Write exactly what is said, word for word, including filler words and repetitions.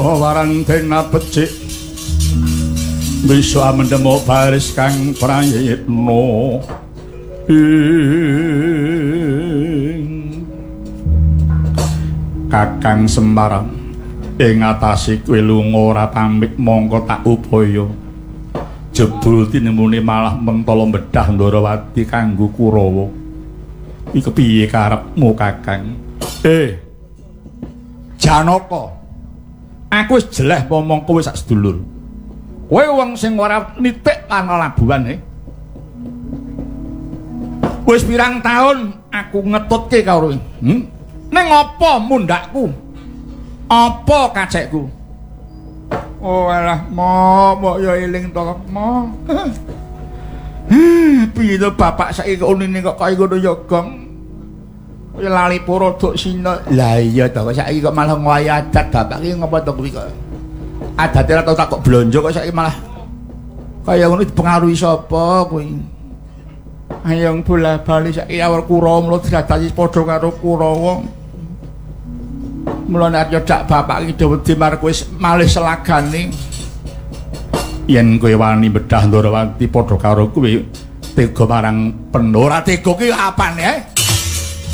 warang dena becik bisa mendemok baris kang prayitna Kakang Semar ing ngatasi kowe lunga ora pamit mongko tak upaya jebul tinemune malah mentala bedah Ndarawati kanggo Kurawa iki piye karepmu Kakang eh Janaka aku wis jeleh momong kowe sak sedulur kowe wong sing ora nitik lan labuhan eh wis pirang taun aku ngetutke karo hmm? Ning apa mundakku apa kacekku oh alah mo mbok ya eling to mo piye to bapak saiki kok unine kok kaya ngono ya Gong kaya lali para duk sina lah iya to kok saiki kok malah ngowahi adat bapak iki ngopo to kuwi kok adate ora tau tak kok blonjo kok saiki malah kaya ngono dipengaruhi sapa kuwi ayang bola bali saiki awal Kurawa mulo didatasi padha karo Kurawa mulane arep dak bapak iki wedi marek wis malih selagane yen kowe wani bedah Ndarawati padha karo kowe tega marang Pendora tega ki apane eh